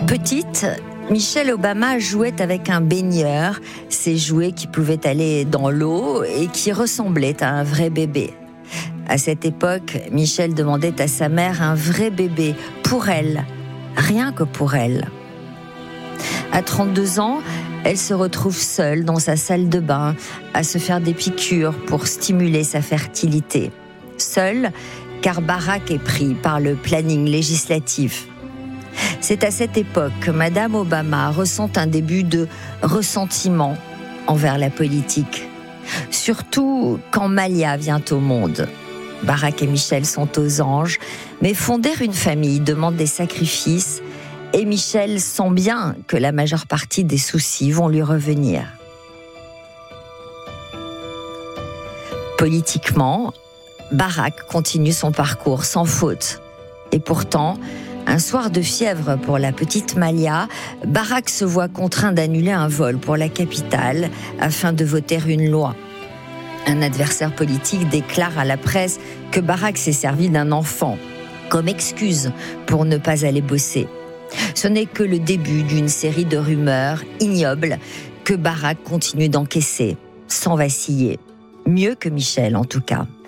Petite, Michelle Obama jouait avec un baigneur, ces jouets qui pouvaient aller dans l'eau et qui ressemblaient à un vrai bébé. À cette époque, Michelle demandait à sa mère un vrai bébé, pour elle, rien que pour elle. À 32 ans, elle se retrouve seule dans sa salle de bain, à se faire des piqûres pour stimuler sa fertilité. Seule, car Barack est pris par le planning législatif. C'est à cette époque que Madame Obama ressent un début de ressentiment envers la politique. Surtout quand Malia vient au monde. Barack et Michelle sont aux anges, mais fonder une famille demande des sacrifices et Michelle sent bien que la majeure partie des soucis vont lui revenir. Politiquement, Barack continue son parcours sans faute. Et pourtant, un soir de fièvre pour la petite Malia, Barack se voit contraint d'annuler un vol pour la capitale afin de voter une loi. Un adversaire politique déclare à la presse que Barack s'est servi d'un enfant comme excuse pour ne pas aller bosser. Ce n'est que le début d'une série de rumeurs ignobles que Barack continue d'encaisser, sans vaciller. Mieux que Michelle en tout cas.